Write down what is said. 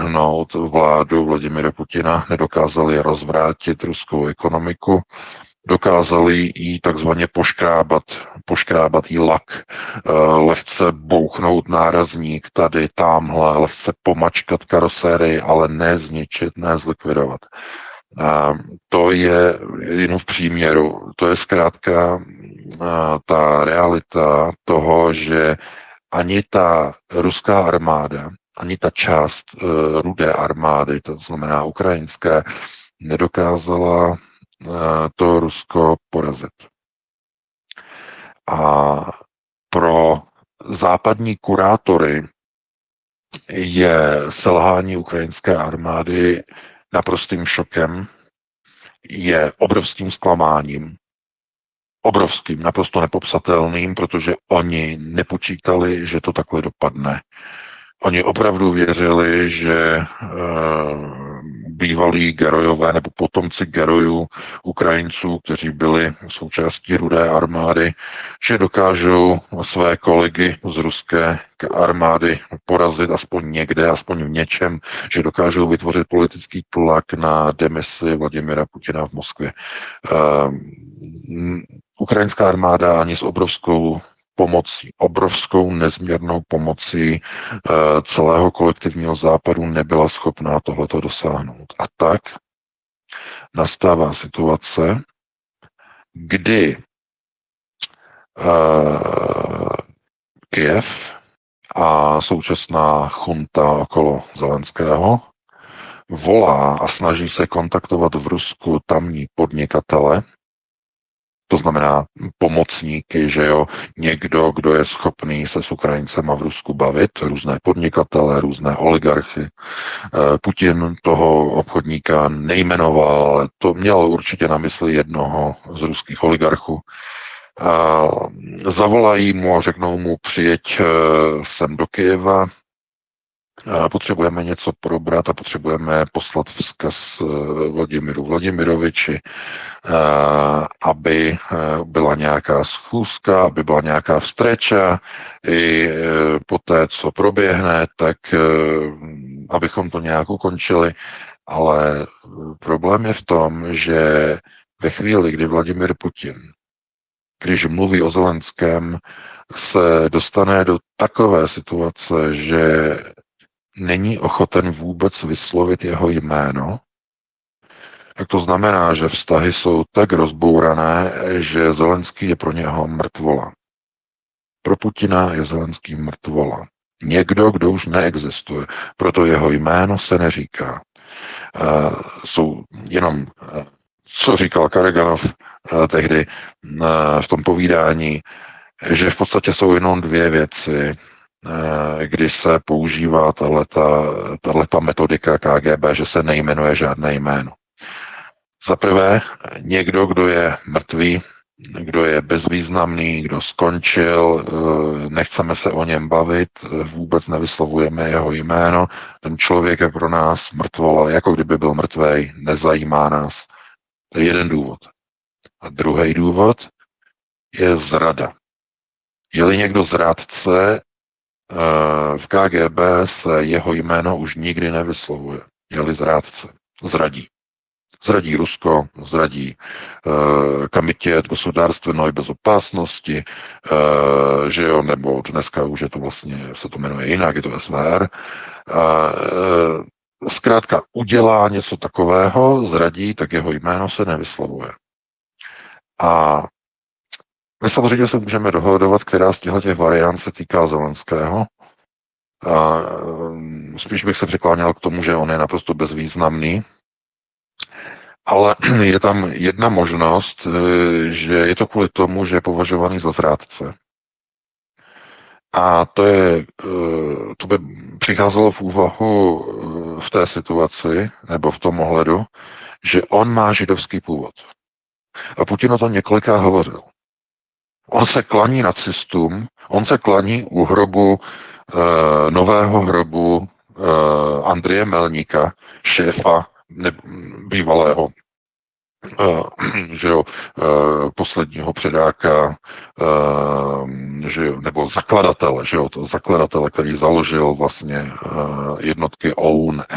strhnout vládu Vladimira Putina, nedokázali rozvrátit ruskou ekonomiku, dokázali jí takzvaně poškrábat jí lak, lehce bouchnout nárazník tady, tamhle, lehce pomačkat karosérii, ale ne zničit, ne zlikvidovat. A to je jenom v příměru. To je zkrátka ta realita toho, že ani ta ruská armáda, ani ta část rudé armády, to znamená ukrajinské, nedokázala to Rusko porazit. A pro západní kurátory je selhání ukrajinské armády naprostým šokem, je obrovským zklamáním, obrovským, naprosto nepopsatelným, protože oni nepočítali, že to takhle dopadne. Oni opravdu věřili, že bývalí gerojové nebo potomci gerojů Ukrajinců, kteří byli součástí rudé armády, že dokážou své kolegy z ruské armády porazit aspoň někde, aspoň v něčem, že dokážou vytvořit politický tlak na demisi Vladimira Putina v Moskvě. Ukrajinská armáda ani s obrovskou pomocí, obrovskou nezměrnou pomocí celého kolektivního západu nebyla schopná tohleto dosáhnout. A tak nastává situace, kdy Kyjev a současná chunta okolo Zelenského volá a snaží se kontaktovat v Rusku tamní podnikatele, to znamená pomocníky, že jo, někdo, kdo je schopný se s Ukrajincema v Rusku bavit, různé podnikatele, různé oligarchy. Putin toho obchodníka nejmenoval, ale to měl určitě na mysli jednoho z ruských oligarchů. Zavolají mu a řeknou mu, přijeď sem do Kyjeva, potřebujeme něco probrat a potřebujeme poslat vzkaz Vladimiru Vladimiroviči, aby byla nějaká schůzka, aby byla nějaká vstřeča i po té, co proběhne, tak abychom to nějak ukončili. Ale problém je v tom, že ve chvíli, kdy Vladimir Putin, když mluví o Zelenském, se dostane do takové situace, že není ochoten vůbec vyslovit jeho jméno, tak to znamená, že vztahy jsou tak rozbourané, že Zelenský je pro něho mrtvola. Pro Putina je Zelenský mrtvola. Někdo, kdo už neexistuje, proto jeho jméno se neříká. Jsou jenom, co říkal Kareganov tehdy v tom povídání, že v podstatě jsou jenom dvě věci, kdy se používá tato metodika KGB, že se nejmenuje žádné jméno. Za prvé, někdo, kdo je mrtvý, kdo je bezvýznamný, kdo skončil, nechceme se o něm bavit, vůbec nevyslovujeme jeho jméno, ten člověk je pro nás mrtvola, jako kdyby byl mrtvej, nezajímá nás. To je jeden důvod. A druhý důvod je zrada. Je-li někdo zrádce, v KGB se jeho jméno už nikdy nevyslovuje. Je-li zrádce. Zradí. Zradí Rusko, zradí Komitet государственной безопасности, že jo, nebo dneska už je to vlastně, se to jmenuje jinak, je to SVR. Zkrátka udělá něco takového, zradí, tak jeho jméno se nevyslovuje. A my samozřejmě se můžeme dohodovat, která z těch variant se týká Zelenského. A spíš bych se přikláněl k tomu, že on je naprosto bezvýznamný. Ale je tam jedna možnost, že je to kvůli tomu, že je považovaný za zrádce. A to by přicházelo v úvahu v té situaci, nebo v tom ohledu, že on má židovský původ. A Putin o tom několikrát hovořil. On se klaní nacistům, on se klaní u hrobu, nového hrobu Andreje Melníka, šéfa bývalého, že jo, posledního předáka, že jo, nebo zakladatele, že jo, to zakladatele, který založil vlastně jednotky OUN,